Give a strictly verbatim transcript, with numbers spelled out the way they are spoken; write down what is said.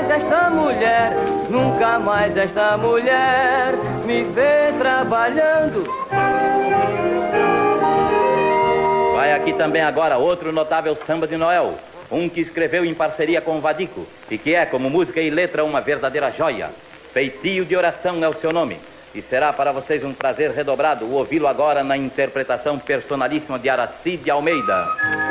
mais esta mulher, nunca mais esta mulher me vê trabalhando. Vai aqui também agora outro notável samba de Noel, um que escreveu em parceria com o Vadico e que é, como música e letra, uma verdadeira joia. Feitio de Oração é o seu nome e será para vocês um prazer redobrado ouvi-lo agora na interpretação personalíssima de Aracide Almeida.